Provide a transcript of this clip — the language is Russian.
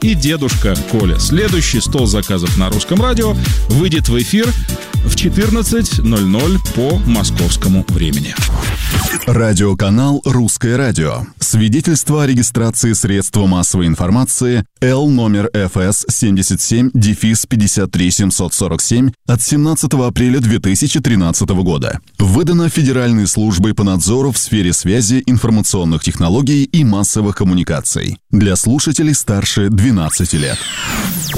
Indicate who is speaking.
Speaker 1: и дедушка Коля. Следующий стол заказов на Русском радио выйдет в эфир в 14:00 по московскому времени.
Speaker 2: Радиоканал «Русское радио». Свидетельство о регистрации средства массовой информации Л номер ФС 77-53747 от 17 апреля 2013 года. Выдано Федеральной службой по надзору в сфере связи, информационных технологий и массовых коммуникаций. Для слушателей старше 12 лет.